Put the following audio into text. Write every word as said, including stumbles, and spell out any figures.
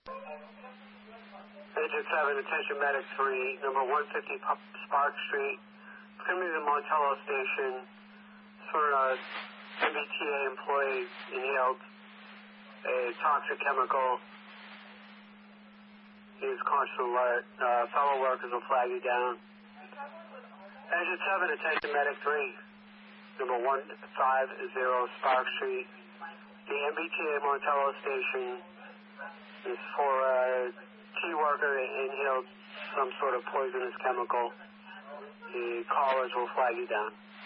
Engine seven, attention medic three, number one fifty Spark Street. It's going to be the Montello station. It's where a M B T A employee inhaled a toxic chemical. He is conscious alert. Uh, fellow workers will flag you down. Engine seven, attention medic three, number one five zero Spark Street. The M B T A Montello station is for a key worker that inhaled some sort of poisonous chemical. The callers will flag you down.